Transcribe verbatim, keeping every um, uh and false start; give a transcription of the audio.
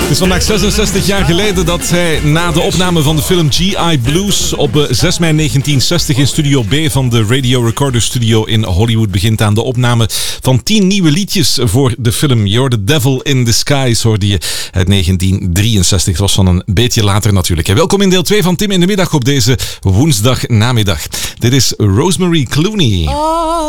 Het is vandaag zesenzestig jaar geleden dat hij na de opname van de film G I Blues op zes mei negentien zestig in Studio B van de Radio Recorder Studio in Hollywood begint aan de opname van tien nieuwe liedjes voor de film. You're the Devil in Disguise hoorde je uit negentien drieënzestig. Het was van een beetje later natuurlijk. Welkom in deel twee van Tim in de Middag op deze woensdagnamiddag. Dit is Rosemary Clooney. Oh.